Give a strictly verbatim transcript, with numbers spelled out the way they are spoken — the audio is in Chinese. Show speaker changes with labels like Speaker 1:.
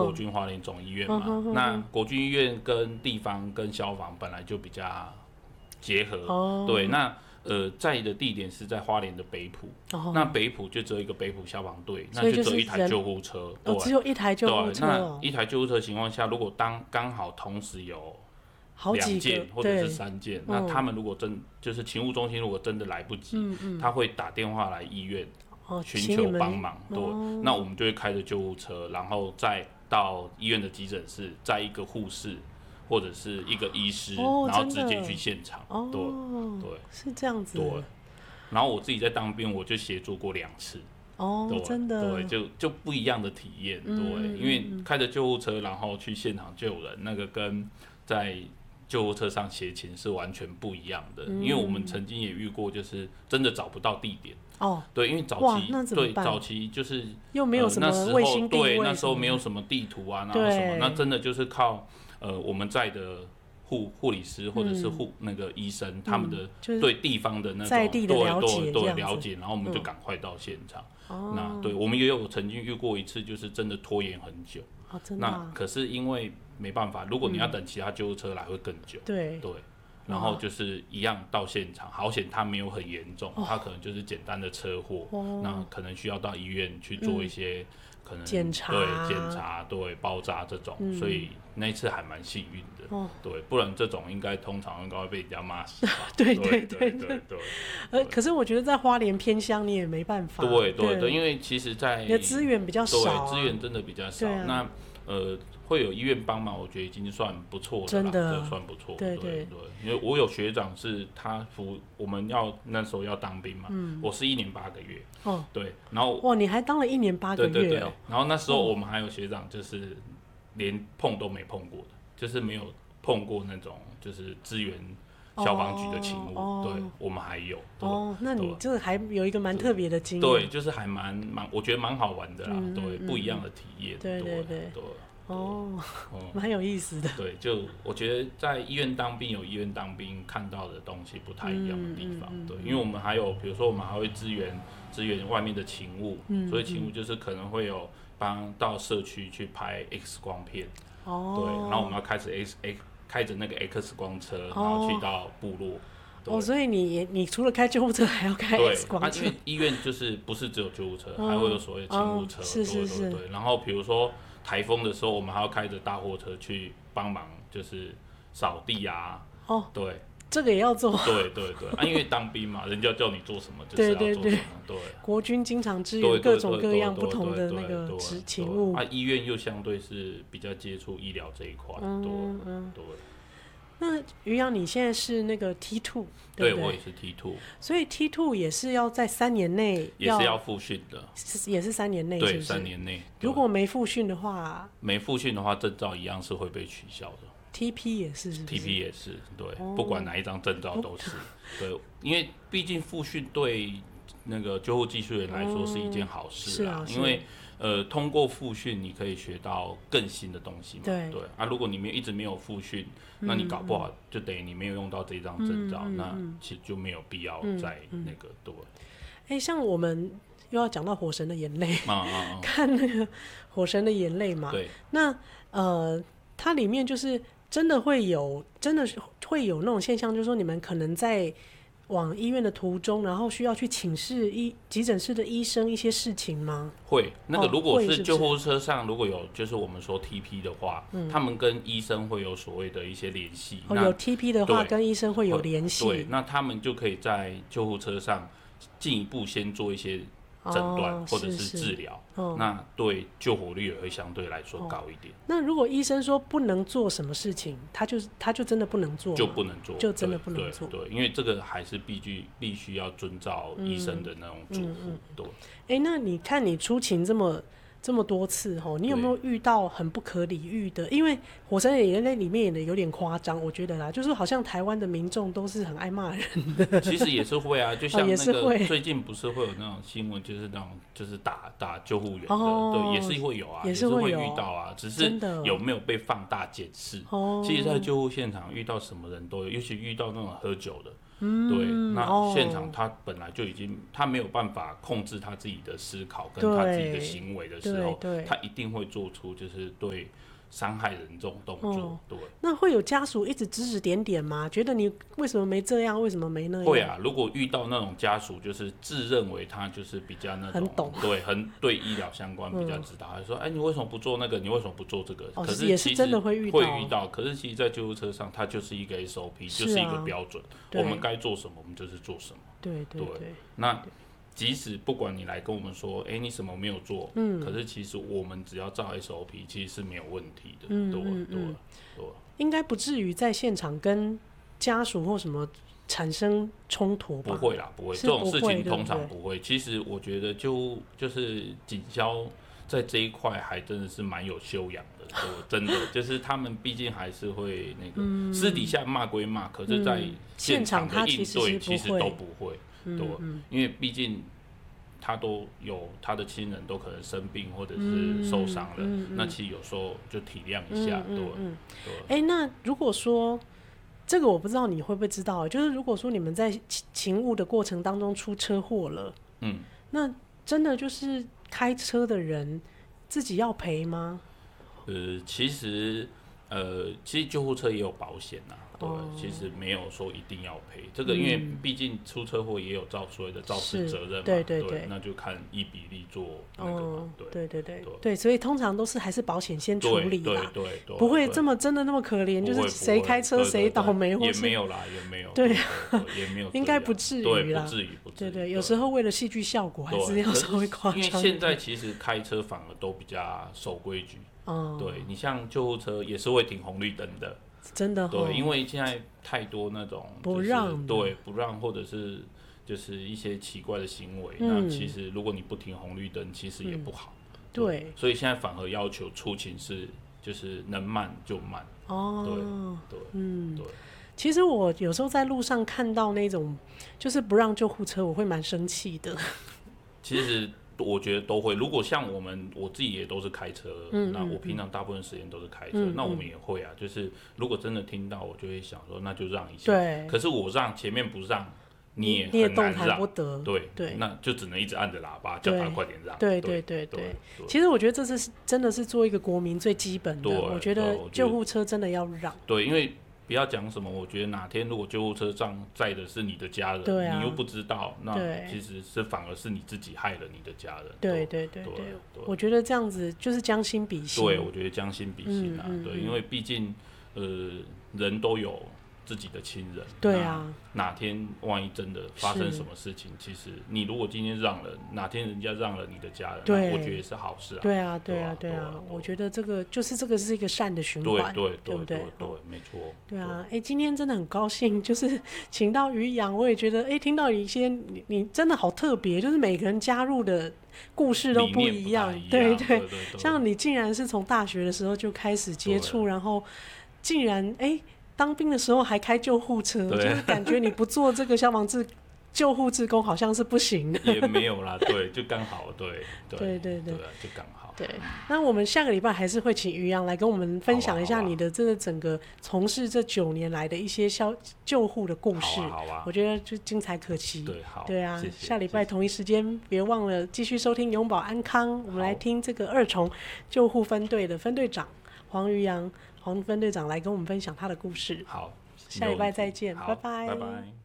Speaker 1: 国军花莲总医院嘛，嗯、那国军医院跟地方跟消防本来就比较结合，哦、对，那呃在的地点是在花莲的北埔，哦、那北埔就只有一个北埔消防队，那就只有一台救护车，
Speaker 2: 对、哦，只有一台救护车、
Speaker 1: 哦，那一台救护车的情况下，如果当刚好同时有两件或者是三件，那他们如果真就是勤务中心如果真的来不及，嗯嗯、他会打电话来医院寻求帮忙，对，哦、那我们就会开着救护车，然后再到医院的急诊室，再一个护士或者是一个医师，哦、然后直接去现场，哦、对对，
Speaker 2: 是这样子，
Speaker 1: 对。然后我自己在当兵，我就协助过两次。
Speaker 2: 哦，真的，
Speaker 1: 对，就就不一样的体验，对，嗯、因为开着救护车，然后去现场救人，那个跟在救护车上协勤是完全不一样的。嗯、因为我们曾经也遇过，就是真的找不到地点。哦，对，因为早期对早期就是
Speaker 2: 又没有什么卫星定位，
Speaker 1: 对，那时候没有什么地图啊，然后什么，那真的就是靠呃我们在的。护护理师或者是护、嗯、那个医生，他们的对地方的那种
Speaker 2: 在地的了解，
Speaker 1: 对对了解，然后我们就赶快到现场。嗯、那对我们也有曾经遇过一次，就是真的拖延很久。
Speaker 2: 哦，真的、啊。
Speaker 1: 那可是因为没办法，如果你要等其他救护车来，会更久。嗯、对对。然后就是一样到现场，好险他没有很严重，他、哦、可能就是简单的车祸，哦、那可能需要到医院去做一些、嗯、可能
Speaker 2: 检查，
Speaker 1: 对检查，对包扎这种，嗯、所以那一次还蛮幸运的，哦、对，不然这种应该通常应该会被人家骂死吧？
Speaker 2: 对对
Speaker 1: 对对对。
Speaker 2: 呃，可是我觉得在花莲偏乡你也没办法，
Speaker 1: 对对对，因为其实在
Speaker 2: 你的资源比较少、
Speaker 1: 啊，对，资源真的比较少，啊、那呃。会有医院帮忙，我觉得已经算不错的啦，
Speaker 2: 真的
Speaker 1: 算不错。
Speaker 2: 对 对,
Speaker 1: 对对，因为我有学长是他服，我们要那时候要当兵嘛，嗯、我是一年八个月，哦，对，然后
Speaker 2: 哇，你还当了一年八个月、哦，
Speaker 1: 对对对，然后那时候我们还有学长就是连碰都没碰过的，就是没有碰过那种就是支援消防局的勤务，哦、对，我们还有
Speaker 2: 哦，那你这还有一个蛮特别的经验，
Speaker 1: 对，就是还蛮蛮，我觉得蛮好玩的啦，嗯、对，嗯、不一样的体验，
Speaker 2: 对对 对, 对。
Speaker 1: 对
Speaker 2: 哦，蛮、嗯、有意思的。
Speaker 1: 对，就我觉得在医院当兵有医院当兵看到的东西不太一样的地方。嗯嗯嗯、对，因为我们还有，比如说我们还会支援支援外面的勤务，嗯、所以勤务就是可能会有帮到社区去拍 X 光片。哦。对，然后我们要开始 X X 开着那个 X 光车，然后去到部落。
Speaker 2: 哦，所以你你除了开救护车，还要开 X 光车？
Speaker 1: 对，啊、因为医院就是不是只有救护车，哦、还会有所谓的勤务车。
Speaker 2: 哦、是是是。
Speaker 1: 对对对，然后比如说。台风的时候，我们还要开着大货车去帮忙，就是扫地啊。哦，对，
Speaker 2: 这个也要做。
Speaker 1: 对对对，啊，因为当兵嘛，人家叫你做什么就是要做什么。对对对，对
Speaker 2: 国军经常支援各种各样不同的那个职勤务。
Speaker 1: 啊，医院又相对是比较接触医疗这一块。嗯嗯嗯，对。
Speaker 2: 那于洋，你现在是那个 T 二，
Speaker 1: 对不对？对，我也是 T 二，
Speaker 2: 所以 T 二也是要在三年内，
Speaker 1: 也是要复训的，
Speaker 2: 也是三年内，对，
Speaker 1: 三年内。
Speaker 2: 如果没复训的话，
Speaker 1: 没复训的话，证照一样是会被取消的。
Speaker 2: T P 也是是不是
Speaker 1: ，T P 也是，对，哦、不管哪一张证照都是，对，因为毕竟复训对那个救护技术员来说是一件好事啦，嗯、是啊，因为。呃，通过复训，你可以学到更新的东西嘛？对对啊，如果你没有一直没有复训，嗯、那你搞不好就等于你没有用到这张证照，嗯、那其实就没有必要再那个、嗯嗯、对。
Speaker 2: 哎、欸，像我们又要讲到《火神的眼泪》啊啊啊，看那个《火神的眼泪》嘛，对，那呃，它里面就是真的会有，真的会有那种现象，就是说你们可能在。往医院的途中，然后需要去请示医急诊室的医生一些事情吗？
Speaker 1: 会，那个如果是救护车上如果有就是我们说 T P 的话，嗯、他们跟医生会有所谓的一些联系。
Speaker 2: 哦，有 T P 的话，跟医生会有联系。
Speaker 1: 对，那他们就可以在救护车上进一步先做一些诊断、哦、或者是治疗、哦，那对救活率也会相对来说高一点、哦。
Speaker 2: 那如果医生说不能做什么事情，他就他就真的不能做吗？
Speaker 1: 就不能做，
Speaker 2: 就真的不能做。
Speaker 1: 对，对对，因为这个还是必须必须要遵照医生的那种嘱咐。嗯嗯嗯、对。
Speaker 2: 哎、欸，那你看你出勤这么。这么多次你有没有遇到很不可理喻的？因为《火神的眼泪》里面演的有点夸张，我觉得啦，就是好像台湾的民众都是很爱骂人的。
Speaker 1: 其实也是会啊，就像那个最近不是会有那种新闻，就是那种就是打打救护员的，哦、对，也是会有啊，也是会遇到啊，只是有没有被放大检视。其实，在救护现场遇到什么人都有，尤其遇到那种喝酒的。 嗯，对，那现场他本来就已经他没有办法控制他自己的思考跟他自己的行为的时候，他一定会做出就是对伤害人这种动作。哦、对，
Speaker 2: 那会有家属一直指指点点吗？觉得你为什么没这样，为什么没那样？
Speaker 1: 会啊，如果遇到那种家属，就是自认为他就是比较那种
Speaker 2: 很懂，
Speaker 1: 对，很对医疗相关比较知道，他、嗯、说：“哎，你为什么不做那个？你为什么不做这个？”
Speaker 2: 哦、
Speaker 1: 可是
Speaker 2: 也是真的会遇到，
Speaker 1: 会遇到。可是其实，在救护车上，它就是一个 S O P，、啊、就是一个标准，我们该做什么，我们就是做什么。
Speaker 2: 对对 对,
Speaker 1: 对，那。即使不管你来跟我们说，哎、欸，你什么没有做，嗯，可是其实我们只要照 S O P， 其实是没有问题的，嗯对嗯对
Speaker 2: 对，应该不至于在现场跟家属或什么产生冲突吧？
Speaker 1: 不会啦，不会，这种事情通常不会。其实我觉得就就是警消在这一块还真的是蛮有修养的，真的就是他们毕竟还是会那个、嗯、私底下骂归骂，可是在现场的应对其实都不会。对，嗯嗯、因为毕竟他都有他的亲人都可能生病或者是受伤了，嗯嗯嗯、那其实有时候就体谅一下，嗯、对。哎、嗯
Speaker 2: 欸，那如果说这个我不知道你会不会知道，就是如果说你们在勤务的过程当中出车祸了，嗯，那真的就是开车的人自己要赔吗？
Speaker 1: 呃，其实呃，其实救护车也有保险呐、啊。对，其实没有说一定要赔这个，因为毕竟出车祸也有造所谓的肇事责任嘛，
Speaker 2: 对对 对,
Speaker 1: 对，那就看依比例做那个嘛，哦、
Speaker 2: 对对对 对, 对，所以通常都是还是保险先处理啦，对 对, 对, 对，不会这么真的那么可怜，就是谁开车谁倒霉，
Speaker 1: 也没有啦，也没有，
Speaker 2: 对，
Speaker 1: 也没有，
Speaker 2: 应该不至于啦，
Speaker 1: 不至于，不至于，
Speaker 2: 对对，有时候为了戏剧效果，还是要稍微夸张。
Speaker 1: 因为现在其实开车反而都比较守规矩，哦，对你像救护车也是会停红绿灯的。
Speaker 2: 真的、哦、
Speaker 1: 对，因为现在太多那种、就是、
Speaker 2: 不让，
Speaker 1: 对不让或者是就是一些奇怪的行为，嗯、那其实如果你不停红绿灯，其实也不好。嗯、对, 对，所以现在反而要求出勤是就是能慢就慢。哦，对对，嗯，对。
Speaker 2: 其实我有时候在路上看到那种就是不让救护车，我会蛮生气的。
Speaker 1: 其实。我觉得都会。如果像我们，我自己也都是开车，嗯、那我平常大部分时间都是开车，嗯、那我们也会啊。就是如果真的听到，我就会想说，那就让一下。
Speaker 2: 对。
Speaker 1: 可是我让前面不让，你也很难让，不得。对对，那就只能一直按着喇叭叫他快点让。
Speaker 2: 对对对 对, 对, 对。其实我觉得这是真的是做一个国民最基本的。我觉得救护车真的要让。
Speaker 1: 对，因为。不要讲什么，我觉得哪天如果救护车上载的是你的家人，
Speaker 2: 对啊、
Speaker 1: 你又不知道，那其实是反而是你自己害了你的家人。
Speaker 2: 对对对 对, 对, 对，我觉得这样子就是将心比心。
Speaker 1: 对，我觉得将心比心啊，嗯嗯、对，因为毕竟呃人都有自己的亲人，
Speaker 2: 对啊，
Speaker 1: 哪天万一真的发生什么事情，其实你如果今天让了，哪天人家让了你的家人，
Speaker 2: 对，
Speaker 1: 我觉得也是好事啊。
Speaker 2: 对啊，对啊，对啊，我觉得这个就是这个是一个善的循环，
Speaker 1: 对对
Speaker 2: 对不对？
Speaker 1: 对，没错。
Speaker 2: 对啊，哎，今天真的很高兴，就是请到于洋，我也觉得，哎，听到一些你你真的好特别，就是每个人加入的故事都不一样，对对。像你竟然是从大学的时候就开始接触，然后竟然哎。当兵的时候还开救护车，就是感觉你不做这个消防志救护志工好像是不行的。
Speaker 1: 也没有啦，对，就刚好，对对对对对，就刚好。
Speaker 2: 对，那我们下个礼拜还是会请于洋来跟我们分享一下你的这个整个从事这九年来的一些消救护的故事。
Speaker 1: 好啊，
Speaker 2: 我觉得就精彩可期。
Speaker 1: 对，好，
Speaker 2: 对啊，
Speaker 1: 谢谢
Speaker 2: 下礼拜同一时间别忘了继续收听永保安康，我们来听这个二重救护分队的分队长黄于洋。黄分队长来跟我们分享他的故事。
Speaker 1: 好，
Speaker 2: 下礼拜再见，
Speaker 1: 拜拜，
Speaker 2: 拜
Speaker 1: 拜拜。